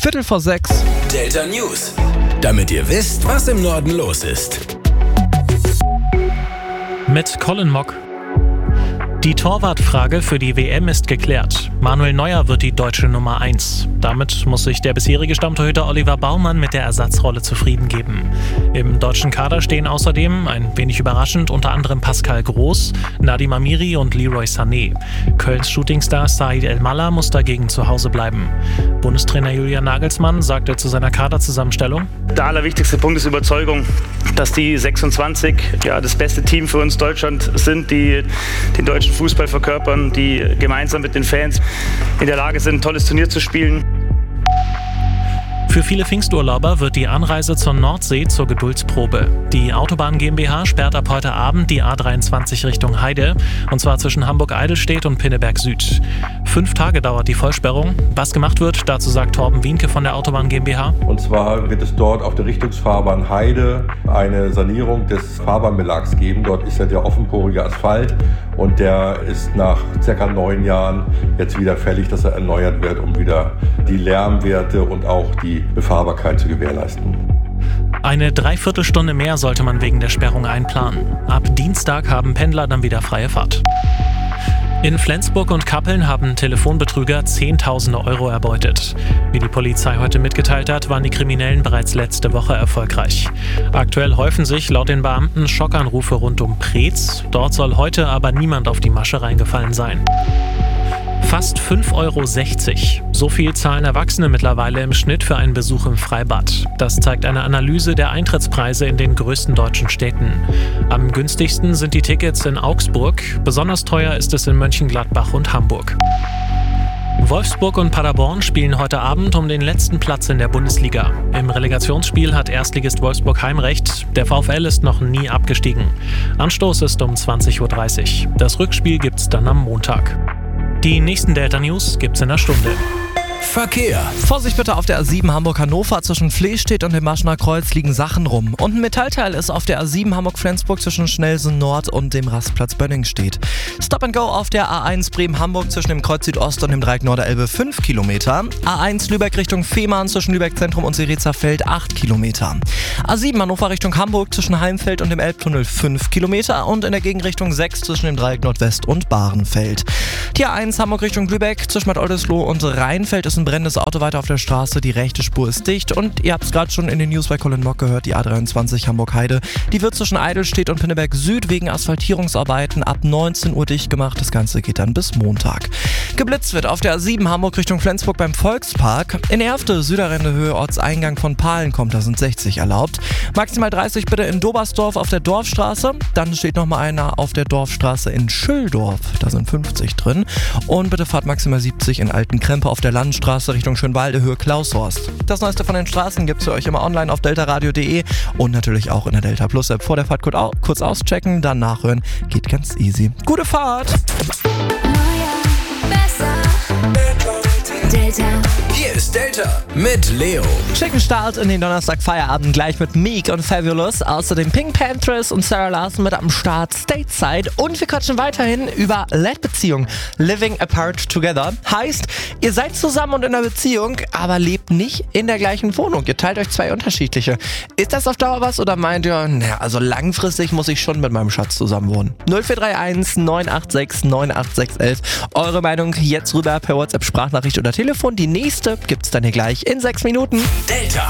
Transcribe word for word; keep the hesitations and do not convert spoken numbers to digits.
Viertel vor sechs. Delta News. Damit ihr wisst, was im Norden los ist. Mit Colin Mock. Die Torwartfrage für die W M ist geklärt. Manuel Neuer wird die deutsche Nummer eins. Damit muss sich der bisherige Stammtorhüter Oliver Baumann mit der Ersatzrolle zufrieden geben. Im deutschen Kader stehen außerdem, ein wenig überraschend, unter anderem Pascal Groß, Nadim Amiri und Leroy Sané. Kölns Shootingstar Said El-Mallah muss dagegen zu Hause bleiben. Bundestrainer Julian Nagelsmann sagte zu seiner Kaderzusammenstellung: Der allerwichtigste Punkt ist Überzeugung, dass die sechsundzwanzig ja, das beste Team für uns Deutschland sind, die den deutschen Fußball verkörpern, die gemeinsam mit den Fans in der Lage sind, ein tolles Turnier zu spielen. Für viele Pfingsturlauber wird die Anreise zur Nordsee zur Geduldsprobe. Die Autobahn GmbH sperrt ab heute Abend die A dreiundzwanzig Richtung Heide, und zwar zwischen Hamburg-Eidelstedt und Pinneberg Süd. Fünf Tage dauert die Vollsperrung. Was gemacht wird, dazu sagt Torben Wienke von der Autobahn GmbH. Und zwar wird es dort auf der Richtungsfahrbahn Heide eine Sanierung des Fahrbahnbelags geben. Dort ist ja der offenporige Asphalt und der ist nach circa neun Jahren jetzt wieder fällig, dass er erneuert wird, um wieder die Lärmwerte und auch die Befahrbarkeit zu gewährleisten. Eine Dreiviertelstunde mehr sollte man wegen der Sperrung einplanen. Ab Dienstag haben Pendler dann wieder freie Fahrt. In Flensburg und Kappeln haben Telefonbetrüger Zehntausende Euro erbeutet. Wie die Polizei heute mitgeteilt hat, waren die Kriminellen bereits letzte Woche erfolgreich. Aktuell häufen sich laut den Beamten Schockanrufe rund um Preetz. Dort soll heute aber niemand auf die Masche reingefallen sein. Fast fünf Euro sechzig. So viel zahlen Erwachsene mittlerweile im Schnitt für einen Besuch im Freibad. Das zeigt eine Analyse der Eintrittspreise in den größten deutschen Städten. Am günstigsten sind die Tickets in Augsburg. Besonders teuer ist es in Mönchengladbach und Hamburg. Wolfsburg und Paderborn spielen heute Abend um den letzten Platz in der Bundesliga. Im Relegationsspiel hat Erstligist Wolfsburg Heimrecht. Der VfL ist noch nie abgestiegen. Anstoß ist um zwanzig Uhr dreißig. Das Rückspiel gibt's dann am Montag. Die nächsten Delta News gibt's in einer Stunde. Verkehr. Vorsicht bitte auf der A sieben Hamburg-Hannover. Zwischen Flehstedt und dem Maschener Kreuz liegen Sachen rum. Und ein Metallteil ist auf der A sieben Hamburg-Flensburg zwischen Schnellsen Nord und dem Rastplatz Bönningstedt. Stop and Go auf der A eins Bremen-Hamburg zwischen dem Kreuz Südost und dem Dreieck Norderelbe fünf Kilometer. A eins Lübeck Richtung Fehmarn zwischen Lübeck Zentrum und Serizerfeld acht Kilometer. A sieben Hannover Richtung Hamburg zwischen Heimfeld und dem Elbtunnel fünf Kilometer und in der Gegenrichtung sechs zwischen dem Dreieck Nordwest und Bahrenfeld. Die A eins Hamburg Richtung Lübeck zwischen Bad Oldesloe und Rheinfeld ist ein brennendes Auto weiter auf der Straße, die rechte Spur ist dicht und ihr habt es gerade schon in den News bei Colin Mock gehört, die A dreiundzwanzig Hamburg-Heide, die wird zwischen Eidelstedt und Pinneberg Süd wegen Asphaltierungsarbeiten ab neunzehn Uhr dicht gemacht, das Ganze geht dann bis Montag. Geblitzt wird auf der A sieben Hamburg Richtung Flensburg beim Volkspark, in Erfte, Süderrendehöhe, Ortseingang von Pahlen kommt, da sind sechzig erlaubt, maximal dreißig bitte in Dobersdorf auf der Dorfstraße, dann steht nochmal einer auf der Dorfstraße in Schülldorf, da sind fünfzig drin und bitte fahrt maximal siebzig in Altenkrempe auf der Landstraße Richtung Schönwalde, Höhe Klaushorst. Das Neueste von den Straßen gibt's für euch immer online auf deltaradio punkt de und natürlich auch in der Delta Plus App. Vor der Fahrt kurz auschecken, dann nachhören. Geht ganz easy. Gute Fahrt! Delta. Hier ist Delta mit Leo. Schicken Start in den Donnerstag Feierabend gleich mit Meek und Fabulous. Außerdem Pink Panthers und Sarah Larson mit am Start Stateside. Und wir quatschen weiterhin über L E D-Beziehung. Living Apart Together. Heißt, ihr seid zusammen und in einer Beziehung, aber lebt nicht in der gleichen Wohnung. Ihr teilt euch zwei unterschiedliche. Ist das auf Dauer was oder meint ihr, naja, also langfristig muss ich schon mit meinem Schatz zusammen wohnen? null vier drei eins neun acht sechs neun acht sechs eins eins. Eure Meinung jetzt rüber per WhatsApp, Sprachnachricht oder Telefon. Die nächste gibt's dann hier gleich in sechs Minuten. Delta.